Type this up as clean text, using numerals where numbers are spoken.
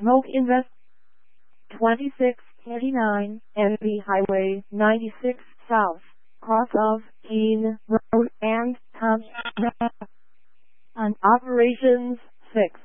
Smoke Invest 2639 NB Highway 96 South, cross of Keene Road and on operations 6.